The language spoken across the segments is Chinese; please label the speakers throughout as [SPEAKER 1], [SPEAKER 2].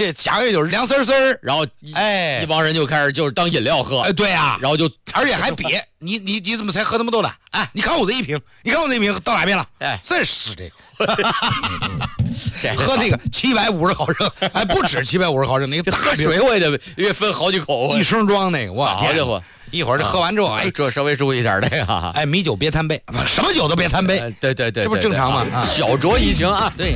[SPEAKER 1] 这下个月就是凉丝丝，
[SPEAKER 2] 然后一帮人就开始就是当饮料喝，
[SPEAKER 1] 对啊，
[SPEAKER 2] 然后就
[SPEAKER 1] 而且还比你怎么才喝那么多了？哎，你看我这一瓶，你看我这一瓶倒哪边了？真是这个，喝那个750毫升，还不止750毫升，那个
[SPEAKER 2] 喝水我也得分好几口，
[SPEAKER 1] 一升装那个，我
[SPEAKER 2] 好家伙！
[SPEAKER 1] 一会儿这喝完之后，
[SPEAKER 2] 这稍微注意一点的呀。
[SPEAKER 1] 米酒别贪杯，什么酒都别贪杯。
[SPEAKER 2] 对，
[SPEAKER 1] 这不正常吗？
[SPEAKER 2] 小酌怡情啊。
[SPEAKER 1] 对。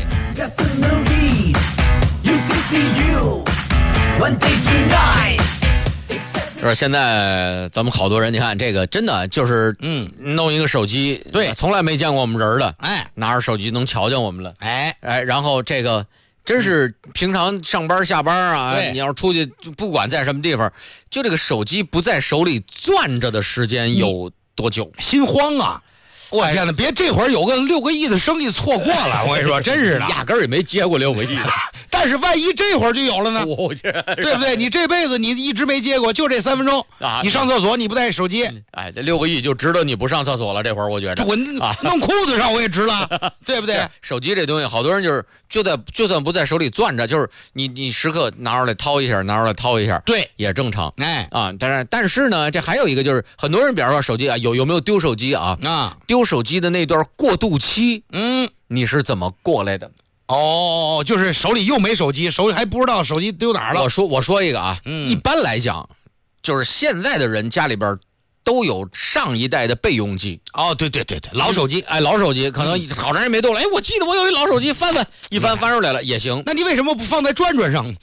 [SPEAKER 2] 说现在咱们好多人，你看这个真的就是弄一个手机，
[SPEAKER 1] 对，
[SPEAKER 2] 从来没见过我们人的，拿着手机能瞧见我们了，然后这个。真是平常上班下班啊，你要出去不管在什么地方，就这个手机不在手里攥着的时间有多久？
[SPEAKER 1] 心慌啊！我天哪，别这会儿有个6个亿的生意错过了，我跟你说，真是的，
[SPEAKER 2] 压根儿也没接过6个亿的。
[SPEAKER 1] 但是万一这会儿就有了呢？对不对？你这辈子你一直没接过，就这3分钟啊！你上厕所你不带手机，
[SPEAKER 2] 这6个亿就值得你不上厕所了。这会儿我觉得，
[SPEAKER 1] 我弄裤子上我也值了，对不对？
[SPEAKER 2] 手机这东西，好多人就是就算不在手里攥着，就是你时刻拿出来掏一下，拿出来掏一下，
[SPEAKER 1] 对，
[SPEAKER 2] 也正常。但是呢，这还有一个就是很多人比方说手机啊，有没有丢手机啊？丢手机的那段过渡期，你是怎么过来的？
[SPEAKER 1] 就是手里又没手机，手里还不知道手机丢哪儿了。
[SPEAKER 2] 我说一个啊，一般来讲，就是现在的人家里边都有上一代的备用机。
[SPEAKER 1] 对，老手机，
[SPEAKER 2] 老手机可能好长时间没动了。我记得我有一老手机，翻出来了也行。
[SPEAKER 1] 那你为什么不放在转转上？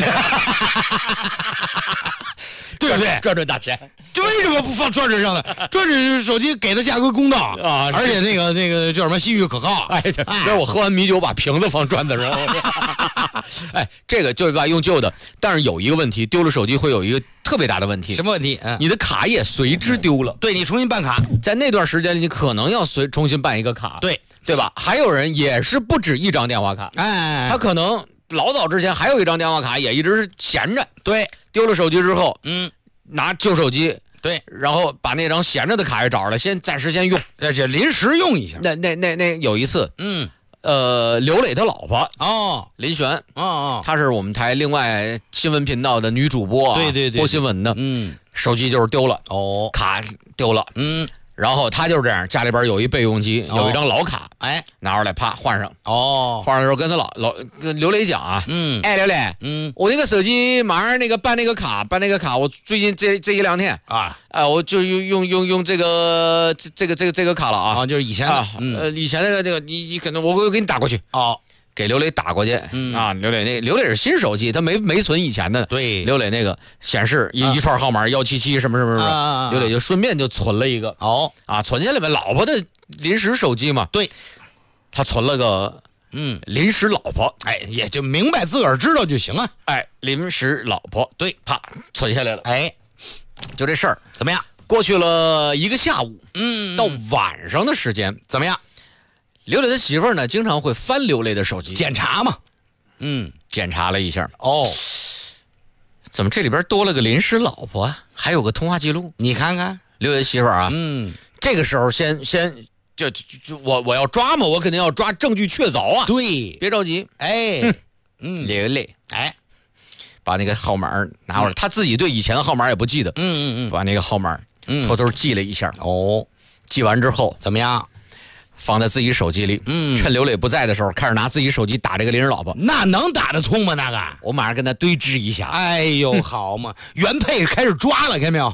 [SPEAKER 1] 对不对？
[SPEAKER 2] 转大钱，
[SPEAKER 1] 就为什么不放转转上呢？转转手机给的价格公道啊，而且那个叫什么信誉可靠。
[SPEAKER 2] 这我喝完米酒把瓶子放转子上。这个就是吧，用旧的，但是有一个问题，丢了手机会有一个特别大的问题。
[SPEAKER 1] 什么问题？
[SPEAKER 2] 你的卡也随之丢了。
[SPEAKER 1] 对，你重新办卡，
[SPEAKER 2] 在那段时间里，你可能要重新办一个卡。对吧？还有人也是不止一张电话卡，他可能老早之前还有一张电话卡，也一直是闲着。
[SPEAKER 1] 对，
[SPEAKER 2] 丢了手机之后，拿旧手机，
[SPEAKER 1] 对，
[SPEAKER 2] 然后把那张闲着的卡也找着了，暂时先用，
[SPEAKER 1] 这临时用一下。
[SPEAKER 2] 那有一次，刘磊他老婆林璇她是我们台另外新闻频道的女主播，对，播新闻的，手机就是丢了，卡丢了，然后他就是这样，家里边有一备用机，有一张老卡，拿出来啪换上，换上的时候跟他跟刘磊讲啊，刘磊，我那个手机马上那个办那个卡，我最近这一两天我就用这个卡了啊，
[SPEAKER 1] 就是以前
[SPEAKER 2] 以前那个你可能我给你打过去给刘磊打过去刘磊是新手机，他没存以前的。
[SPEAKER 1] 对，
[SPEAKER 2] 刘磊那个显示一串号码177什么，刘磊就顺便就存了一个。存下来吧，老婆的临时手机嘛。对，他存了个临时老婆，
[SPEAKER 1] 也就明白自个儿知道就行啊。
[SPEAKER 2] 临时老婆，对，啪存下来了。就这事儿
[SPEAKER 1] 怎么样？
[SPEAKER 2] 过去了一个下午，到晚上的时间
[SPEAKER 1] 怎么样？
[SPEAKER 2] 刘磊的媳妇儿呢，经常会翻刘磊的手机
[SPEAKER 1] 检查嘛，
[SPEAKER 2] 检查了一下，怎么这里边多了个临时老婆啊？还有个通话记录，
[SPEAKER 1] 你看看
[SPEAKER 2] 刘磊媳妇儿啊，这个时候先就我要抓嘛，我肯定要抓证据确凿啊，
[SPEAKER 1] 对，
[SPEAKER 2] 别着急，刘磊，把那个号码拿过来，他自己对以前的号码也不记得，把那个号码偷偷记了一下，记完之后
[SPEAKER 1] 怎么样？
[SPEAKER 2] 放在自己手机里，趁刘磊不在的时候，开始拿自己手机打这个临时老婆，
[SPEAKER 1] 那能打得通吗？那个，
[SPEAKER 2] 我马上跟他对峙一下。
[SPEAKER 1] 哎呦，好嘛，原配开始抓了，看见没有？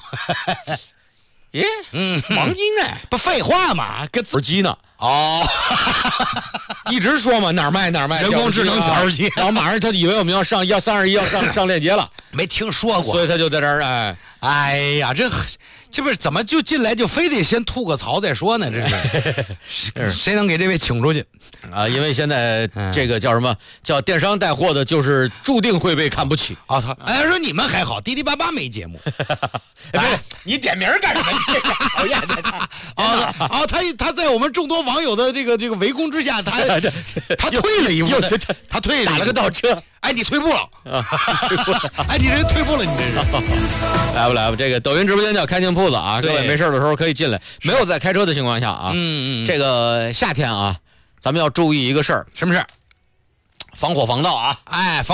[SPEAKER 2] 王英
[SPEAKER 1] 不废话嘛，跟
[SPEAKER 2] 耳机呢？一直说嘛，哪儿卖，
[SPEAKER 1] 人工智能耳机，
[SPEAKER 2] 然后马上他以为我们要31要上链接了，
[SPEAKER 1] 没听说过，
[SPEAKER 2] 所以他就在这儿
[SPEAKER 1] 哎呀，这不是怎么就进来就非得先吐个槽再说呢？这是谁能给这位请出去
[SPEAKER 2] 啊？因为现在这个叫什么叫电商带货的，就是注定会被看不起
[SPEAKER 1] 啊！说你们还好，滴滴巴巴没节目，
[SPEAKER 2] 不是你点名干什么？你讨厌
[SPEAKER 1] 他在我们众多网友的这个围攻之下，他退了一步，他退
[SPEAKER 2] 打了个倒车。
[SPEAKER 1] 你退步了你这退步了，你这是
[SPEAKER 2] 来吧，这个抖音直播间叫开镜铺子啊，各位没事的时候可以进来，没有在开车的情况下啊，这个夏天啊，咱们要注意一个事儿，
[SPEAKER 1] 什么事儿？
[SPEAKER 2] 防火防盗啊，